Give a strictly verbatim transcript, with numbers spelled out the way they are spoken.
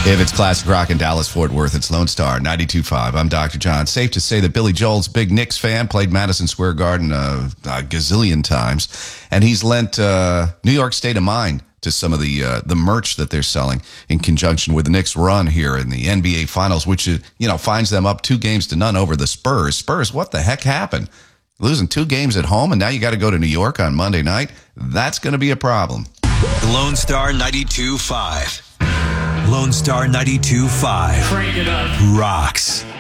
If it's classic rock in Dallas, Fort Worth, it's Lone Star ninety-two point five. I'm Doctor John. Safe to say that Billy Joel's big Knicks fan, played Madison Square Garden a, a gazillion times, and he's lent uh, New York State of Mind to some of the uh, the merch that they're selling in conjunction with the Knicks' run here in the N B A Finals, which is, you know, finds them up two games to none over the Spurs. Spurs, what the heck happened? Losing two games at home, and now you got to go to New York on Monday night? That's going to be a problem. Lone Star ninety-two point five. Lone Star ninety-two point five. Crank it up. Rocks.